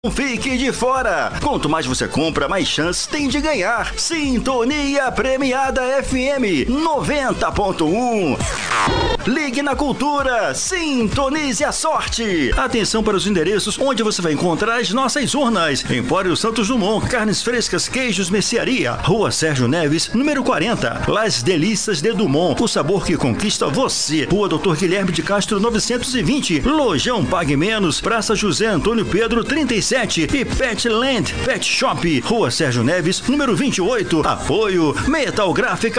Não fique de fora. Quanto mais você compra, mais chance tem de ganhar. Sintonia Premiada FM 90.1. Ligue na Cultura. Sintonize a sorte. Atenção para os endereços onde você vai encontrar as nossas urnas. Empório Santos Dumont, carnes frescas, queijos, mercearia. Rua Sérgio Neves, número 40. Las Delícias de Dumont, o sabor que conquista você. Rua Doutor Guilherme de Castro 920. Lojão Pague Menos, Praça José Antônio Pedro 37 e Petland Pet Shop, Rua Sérgio Neves, número 28. Apoio Metal Gráfica